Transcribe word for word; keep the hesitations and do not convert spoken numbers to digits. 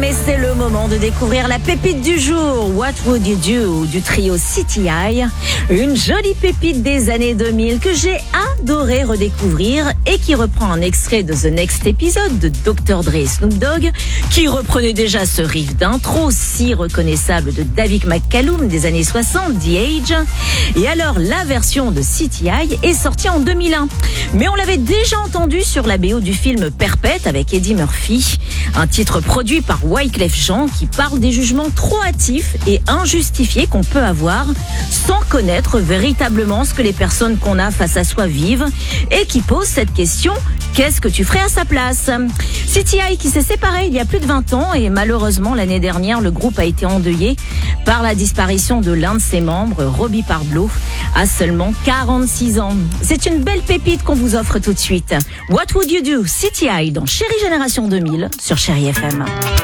mais c'est le moment de découvrir la pépite du jour. What Would You Do du trio C T I. Une jolie pépite des années deux mille que j'ai adoré redécouvrir et qui reprend un extrait de The Next Episode de docteur Dre et Snoop Dogg, qui reprenait déjà ce riff d'intro si reconnaissable de David McCallum des années soixante, The Age. Et alors, la version de C T I est sortie en deux mille un. Mais on l'avait déjà entendu sur la B O du film Perpète avec Eddie Murphy. Un titre produit par Wyclef Jean qui parle des jugements trop hâtifs et injustifiés qu'on peut avoir sans connaître véritablement ce que les personnes qu'on a face à soi vivent et qui pose cette question: qu'est-ce que tu ferais à sa place? C T I qui s'est séparé il y a plus de vingt ans et malheureusement l'année dernière le groupe a été endeuillé par la disparition de l'un de ses membres, Robbie Parblo, à seulement quarante-six ans. C'est une belle pépite qu'on vous offre tout de suite. What Would You Do? C T I dans Chérie Génération deux mille sur Chérie F M.